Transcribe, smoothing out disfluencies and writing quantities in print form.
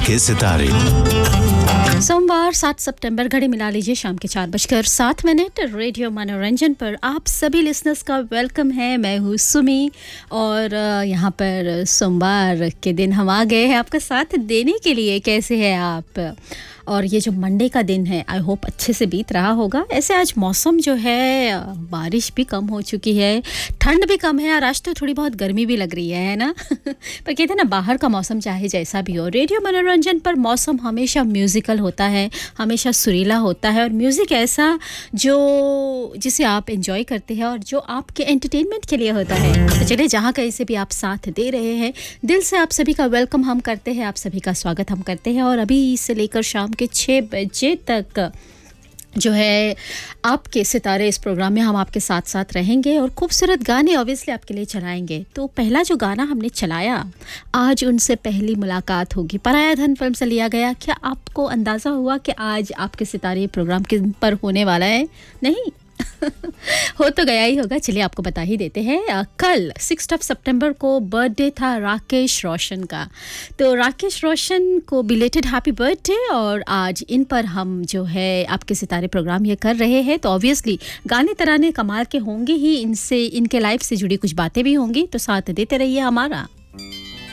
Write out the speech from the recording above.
आपके सितारे। सोमवार 7 सितंबर घड़ी मिला लीजिए शाम के 4:07 रेडियो मनोरंजन पर आप सभी लिसनर्स का वेलकम है। मैं हूँ सुमी और यहाँ पर सोमवार के दिन हम आ गए हैं आपका साथ देने के लिए। कैसे हैं आप? और ये जो मंडे का दिन है आई होप अच्छे से बीत रहा होगा। ऐसे आज मौसम जो है बारिश भी कम हो चुकी है, ठंड भी कम है और आज तो थोड़ी बहुत गर्मी भी लग रही है ना। पर कहते हैं ना बाहर का मौसम चाहे जैसा भी हो, रेडियो मनोरंजन पर मौसम हमेशा म्यूज़िकल होता है, हमेशा सुरीला होता है और म्यूज़िक ऐसा जो जिसे आप एंजॉय करते हैं और जो आपके एंटरटेनमेंट के लिए होता है। तो चलिए जहाँ कहीं से भी आप साथ दे रहे हैं दिल से आप सभी का वेलकम हम करते हैं, आप सभी का स्वागत हम करते हैं। और अभी से लेकर शाम के 6 बजे तक जो है आपके सितारे इस प्रोग्राम में हम आपके साथ साथ रहेंगे और खूबसूरत गाने ऑब्वियसली आपके लिए चलाएंगे। तो पहला जो गाना हमने चलाया आज उनसे पहली मुलाकात होगी, पराया धन फिल्म से लिया गया। क्या आपको अंदाज़ा हुआ कि आज आपके सितारे प्रोग्राम किन पर होने वाला है? नहीं हो तो गया ही होगा। चलिए आपको बता ही देते हैं। कल 6 सितंबर को बर्थडे था राकेश रोशन का, तो राकेश रोशन को बिलेटेड हैप्पी बर्थडे। और आज इन पर हम जो है आपके सितारे प्रोग्राम ये कर रहे हैं, तो ऑब्वियसली गाने तराने कमाल के होंगे ही, इनसे इनके लाइफ से जुड़ी कुछ बातें भी होंगी, तो साथ देते रहिए हमारा।